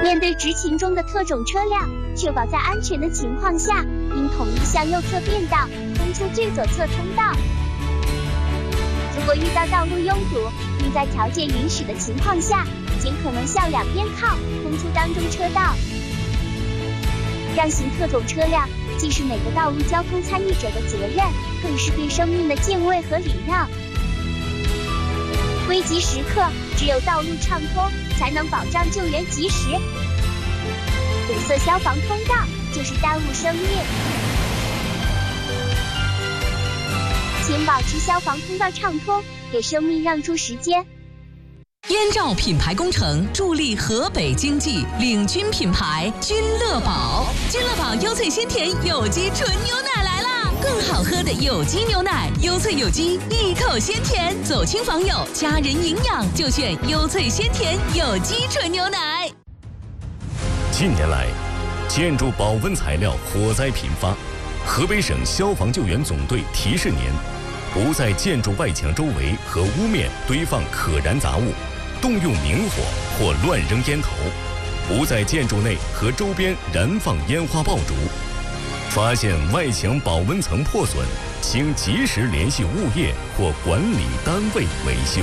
面对执勤中的特种车辆，确保在安全的情况下，应统一向右侧变道，通出最左侧通道。如果遇到道路拥堵，应在条件允许的情况下，尽可能向两边靠，通出当中车道。让行特种车辆既是每个道路交通参与者的责任，更是对生命的敬畏和礼让。危急时刻，只有道路畅通，才能保障救援及时。堵塞消防通道，就是耽误生命。请保持消防通道畅通，给生命让出时间。 燕赵品牌工程助力河北经济，领军品牌君乐宝。君乐宝优萃鲜甜有机纯牛奶来啦！更好喝的有机牛奶，优萃有机，一口鲜甜，走亲访友，家人营养就选优萃鲜甜有机纯牛奶。 近年来，建筑保温材料火灾频发，河北省消防救援总队提示您：不在建筑外墙周围和屋面堆放可燃杂物，动用明火或乱扔烟头，不在建筑内和周边燃放烟花爆竹。发现外墙保温层破损，请及时联系物业或管理单位维修。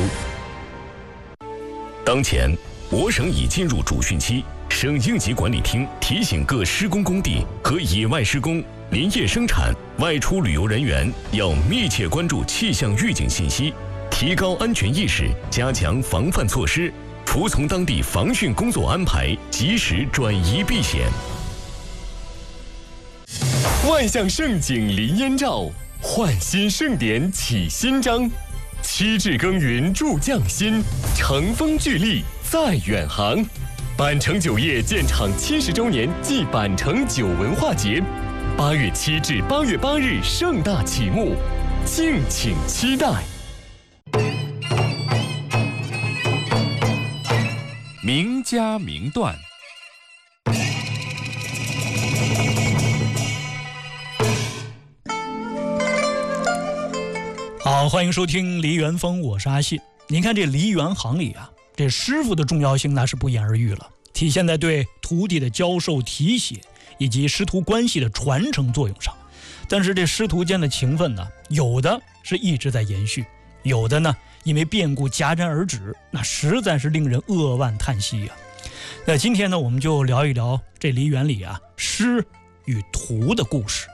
当前，我省已进入主汛期，省应急管理厅提醒各施工工地和野外施工、林业生产、外出旅游人员要密切关注气象预警信息，提高安全意识，加强防范措施，服从当地防汛工作安排，及时转移避险。 万象盛景临燕赵，焕新盛典启新章。七至耕耘助匠心，乘风聚力在远航。板城酒业建厂70周年暨板城酒文化节，8月7至8月8日盛大启幕，敬请期待。 名家名段。 好，欢迎收听梨园风，我是阿信。您看这梨园行里啊，这师傅的重要性那是不言而喻了，体现在对徒弟的教授提携以及师徒关系的传承作用上。但是这师徒间的情分呢，有的是一直在延续，有的呢因为变故戛然而止，那实在是令人扼腕叹息呀。那今天呢，我们就聊一聊这梨园里啊师与徒的故事。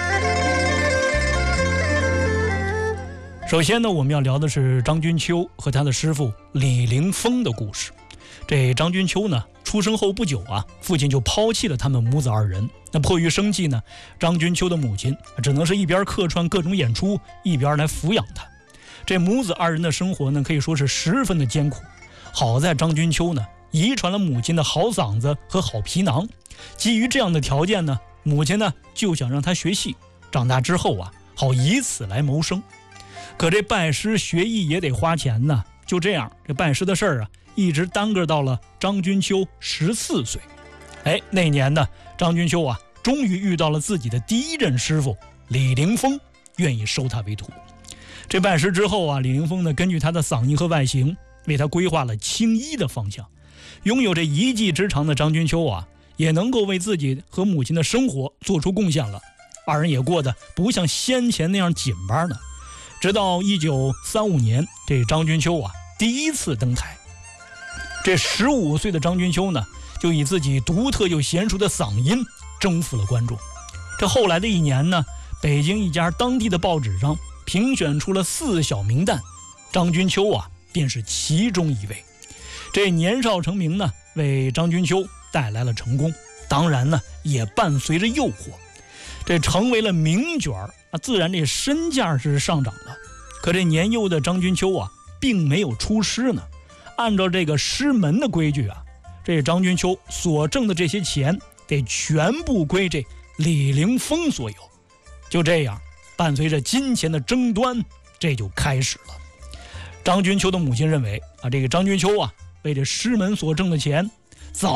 首先呢，我们要聊的是张君秋和他的师傅李凌风的故事。这张君秋呢，出生后不久啊，父亲就抛弃了他们母子二人。那迫于生计呢，张君秋的母亲只能是一边客串各种演出，一边来抚养他。这母子二人的生活呢，可以说是十分的艰苦。好在张君秋呢，遗传了母亲的好嗓子和好皮囊。基于这样的条件呢，母亲呢就想让他学戏，长大之后啊，好以此来谋生。可这拜师学艺也得花钱呢，就这样，这拜师的事儿啊，一直耽搁到了张君秋14岁。那年呢，张君秋啊，终于遇到了自己的第一任师傅李凌风，愿意收他为徒。这拜师之后啊，李凌风呢，根据他的嗓音和外形，为他规划了青衣的方向。拥有这一技之长的张君秋啊，也能够为自己和母亲的生活做出贡献了。二人也过得不像先前那样紧巴呢。直到1935年，这张君秋啊第一次登台。这15岁的张君秋呢，就以自己独特又娴熟的嗓音征服了观众。这后来的一年呢，北京一家当地的报纸上评选出了4小名旦，张君秋啊便是其中一位。这年少成名呢，为张君秋带来了成功，当然呢也伴随着诱惑。这成为了名角啊，自然这身价是上涨了。可这年幼的张君秋啊，并没有出师呢。按照这个师门的规矩啊，这张君秋所挣的这些钱得全部归这李凌风所有。就这样，伴随着金钱的争端，这就开始了。张君秋的母亲认为啊，这个张君秋啊，为这师门所挣的钱